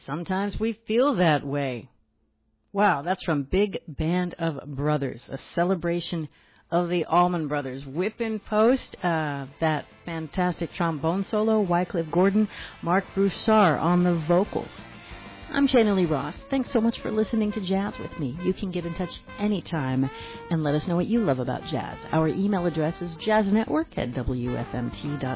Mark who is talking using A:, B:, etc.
A: Sometimes we feel that way. Wow, that's from Big Band of Brothers, a celebration of the Allman Brothers. Whip in post, that fantastic trombone solo, Wycliffe Gordon, Mark Broussard on the vocals. I'm Shana Lee Ross. Thanks so much for listening to Jazz with me. You can get in touch anytime and let us know what you love about jazz. Our email address is jazznetwork@wfmt.org.